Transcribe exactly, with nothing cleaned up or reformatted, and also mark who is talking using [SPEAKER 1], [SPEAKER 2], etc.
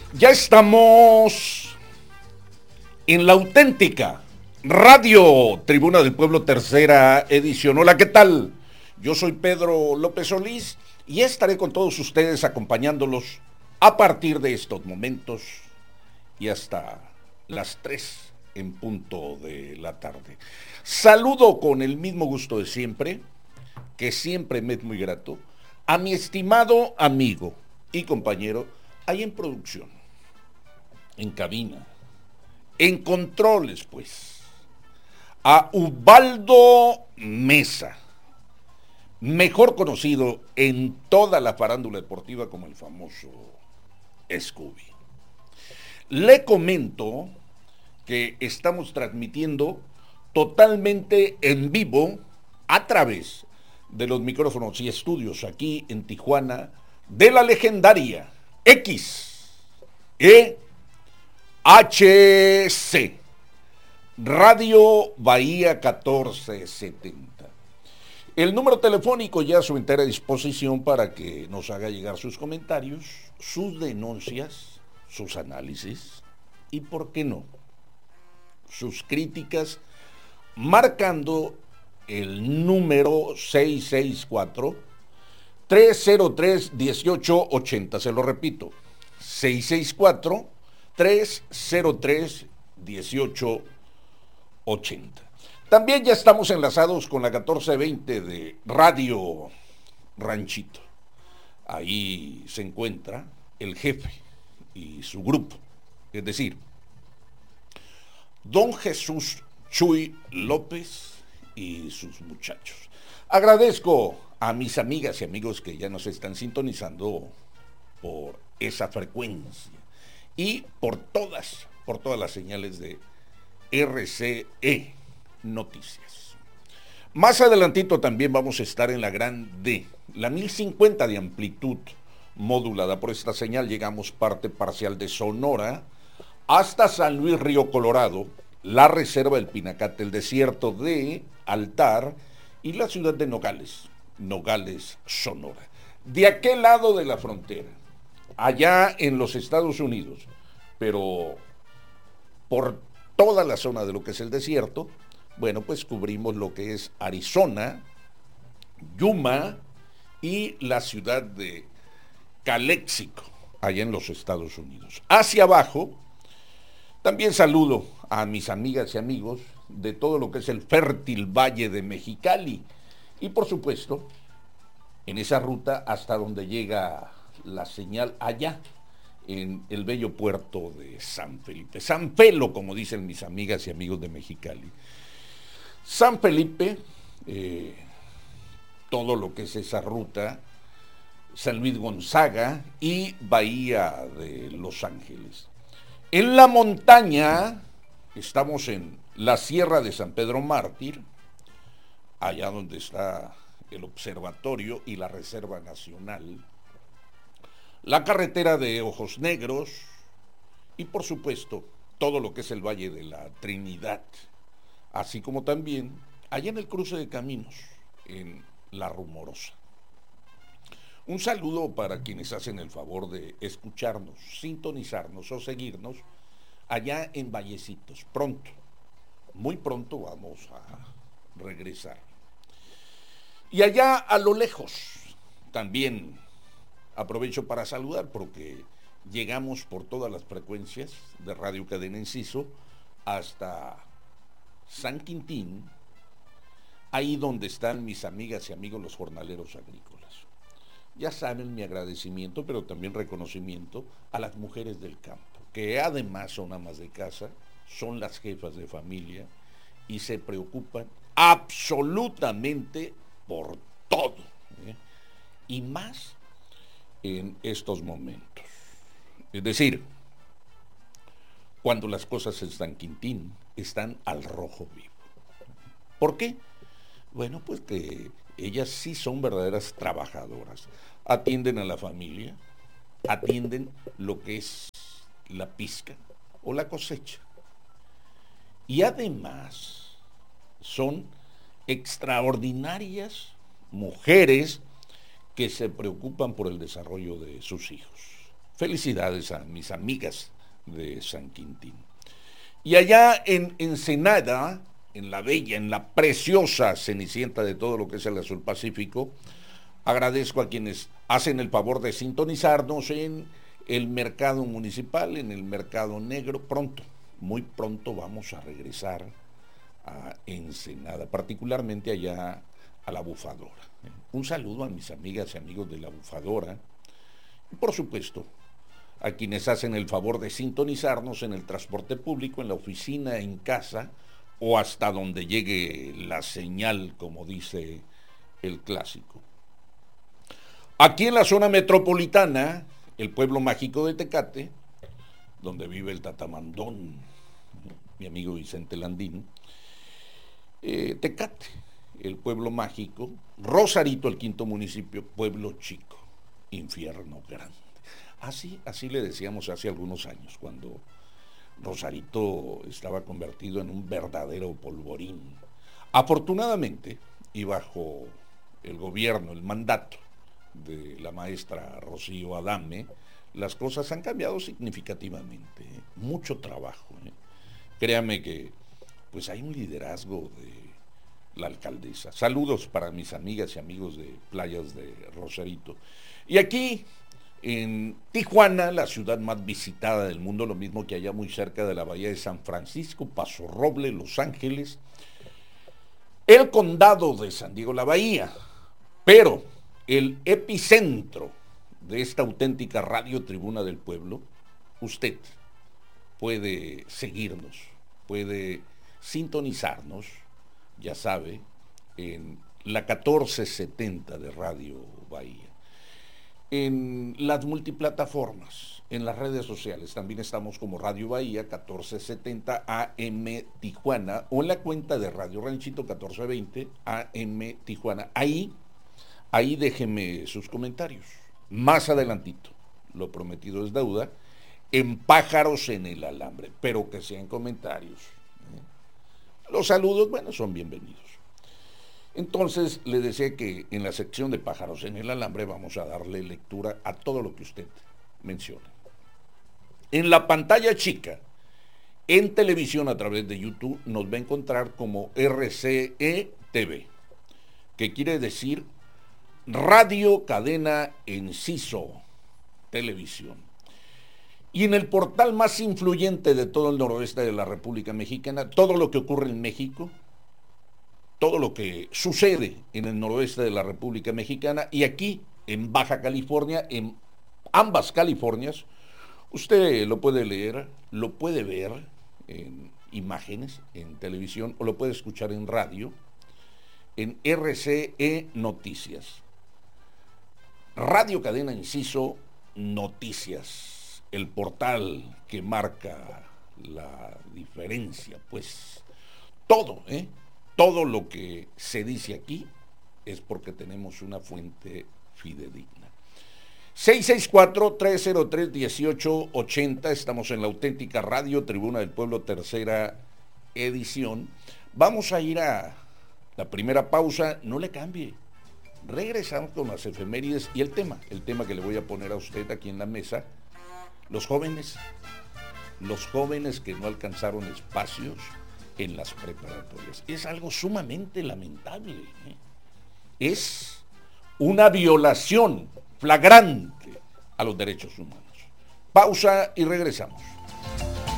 [SPEAKER 1] Ya estamos en la auténtica Radio Tribuna del Pueblo, tercera edición. Hola, ¿qué tal? Yo soy Pedro López Solís y estaré con todos ustedes acompañándolos a partir de estos momentos y hasta las tres en punto de la tarde. Saludo con el mismo gusto de siempre, que siempre me es muy grato, a mi estimado amigo y compañero ahí en producción, en cabina, en controles, pues, a Ubaldo Mesa, mejor conocido en toda la farándula deportiva como el famoso Scooby. Le comento que estamos transmitiendo totalmente en vivo a través de los micrófonos y estudios aquí en Tijuana de la legendaria X E H C Radio Bahía catorce setenta. El número telefónico ya a su entera disposición para que nos haga llegar sus comentarios, sus denuncias, sus análisis y, ¿por qué no?, sus críticas, marcando el número seis seis cuatro, tres cero tres, uno ocho ocho cero. Se lo repito, seis seis cuatro, tres cero tres, uno ocho ocho cero. También ya estamos enlazados con la catorce veinte de Radio Ranchito. Ahí se encuentra el jefe y su grupo, es decir, Don Jesús Chuy López y sus muchachos. Agradezco a mis amigas y amigos que ya nos están sintonizando por esa frecuencia y por todas, por todas las señales de R C E Noticias. Más adelantito también vamos a estar en la gran D, la mil cincuenta de amplitud modulada. Por esta señal llegamos parte parcial de Sonora hasta San Luis Río Colorado, la reserva del Pinacate, el desierto de Altar y la ciudad de Nogales, Nogales, Sonora. De aquel lado de la frontera, allá en los Estados Unidos, pero por toda la zona de lo que es el desierto, bueno, pues cubrimos lo que es Arizona, Yuma y la ciudad de Calexico, allá en los Estados Unidos. Hacia abajo, también saludo a mis amigas y amigos de todo lo que es el fértil Valle de Mexicali y, por supuesto, en esa ruta hasta donde llega la señal allá en el bello puerto de San Felipe, San Felo, como dicen mis amigas y amigos de Mexicali. San Felipe, eh, todo lo que es esa ruta, San Luis Gonzaga y Bahía de Los Ángeles. En la montaña estamos en la Sierra de San Pedro Mártir, allá donde está el observatorio y la Reserva Nacional, la carretera de Ojos Negros y, por supuesto, todo lo que es el Valle de la Trinidad, así como también allá en el cruce de caminos, en La Rumorosa. Un saludo para quienes hacen el favor de escucharnos, sintonizarnos o seguirnos allá en Vallecitos. Pronto, muy pronto vamos a regresar. Y allá a lo lejos, también aprovecho para saludar porque llegamos por todas las frecuencias de Radio Cadena Enciso hasta San Quintín, ahí donde están mis amigas y amigos los jornaleros agrícolas. Ya saben mi agradecimiento, pero también reconocimiento a las mujeres del campo, que además son amas de casa, son las jefas de familia y se preocupan absolutamente por todo, ¿eh? Y más en estos momentos. Es decir, cuando las cosas en San Quintín están al rojo vivo. ¿Por qué? Bueno, pues que ellas sí son verdaderas trabajadoras. Atienden a la familia, atienden lo que es la pizca o la cosecha. Y además son extraordinarias mujeres que se preocupan por el desarrollo de sus hijos. Felicidades a mis amigas de San Quintín. Y allá en Ensenada, en la bella, en la preciosa cenicienta de todo lo que es el azul Pacífico, agradezco a quienes hacen el favor de sintonizarnos en el mercado municipal, en el mercado negro. Pronto, muy pronto vamos a regresar a Ensenada, particularmente allá a La Bufadora. Un saludo a mis amigas y amigos de La Bufadora y por supuesto a quienes hacen el favor de sintonizarnos en el transporte público, en la oficina, en casa o hasta donde llegue la señal, como dice el clásico. Aquí en la zona metropolitana, el pueblo mágico de Tecate, donde vive el tatamandón, mi amigo Vicente Landín, eh, Tecate, el pueblo mágico, Rosarito, el quinto municipio, pueblo chico, infierno grande. Así, así le decíamos hace algunos años, cuando Rosarito estaba convertido en un verdadero polvorín. Afortunadamente, y bajo el gobierno, el mandato de la maestra Rocío Adame, las cosas han cambiado significativamente. ¿eh? Mucho trabajo. ¿eh? Créame que pues hay un liderazgo de la alcaldesa. Saludos para mis amigas y amigos de Playas de Rosarito. Y aquí en Tijuana, la ciudad más visitada del mundo, lo mismo que allá muy cerca de la bahía de San Francisco, Paso Roble, Los Ángeles, el condado de San Diego, la bahía, pero el epicentro de esta auténtica radio Tribuna del Pueblo, usted puede seguirnos, puede sintonizarnos, ya sabe, en la catorce setenta de Radio Bahía. En las multiplataformas, en las redes sociales, también estamos como Radio Bahía catorce setenta A M Tijuana o en la cuenta de Radio Ranchito catorce veinte A M Tijuana. Ahí, ahí déjeme sus comentarios. Más adelantito, lo prometido es deuda, en Pájaros en el Alambre, pero que sean comentarios. ¿eh? Los saludos, bueno, son bienvenidos. Entonces, le decía que en la sección de Pájaros en el Alambre vamos a darle lectura a todo lo que usted menciona. En la pantalla chica, en televisión a través de YouTube, nos va a encontrar como R C E T V, que quiere decir Radio Cadena Enciso Televisión. Y en el portal más influyente de todo el noroeste de la República Mexicana, todo lo que ocurre en México, todo lo que sucede en el noroeste de la República Mexicana y aquí en Baja California, en ambas Californias, usted lo puede leer, lo puede ver en imágenes, en televisión o lo puede escuchar en radio, en R C E Noticias. Radio Cadena Enciso Noticias, el portal que marca la diferencia, pues todo, ¿eh? Todo lo que se dice aquí es porque tenemos una fuente fidedigna. seis seis cuatro, tres cero tres, uno ocho ocho cero, estamos en la auténtica Radio Tribuna del Pueblo, tercera edición. Vamos a ir a la primera pausa, no le cambie. Regresamos con las efemérides y el tema, el tema que le voy a poner a usted aquí en la mesa, los jóvenes, los jóvenes que no alcanzaron espacios en las preparatorias. Es algo sumamente lamentable. ¿eh? Es una violación flagrante a los derechos humanos. Pausa y regresamos.